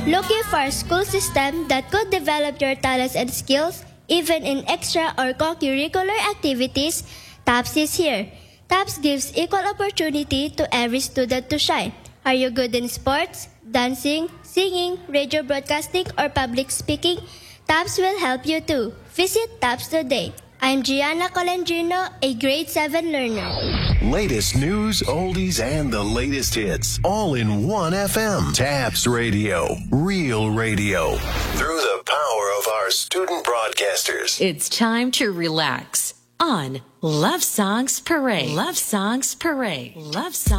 Looking for a school system that could develop your talents and skills, even in extra or co-curricular activities? TAPS is here. TAPS gives equal opportunity to every student to shine. Are you good in sports, dancing, singing, radio broadcasting, or public speaking? TAPS will help you too. Visit TAPS today. I'm Gianna Colangino, a grade 7 learner. Latest news, oldies, and the latest hits, all in one FM. TAPS Radio, real radio. Through the power of our student broadcasters. It's time to relax on Love Songs Parade. Love Songs Parade. Love Songs.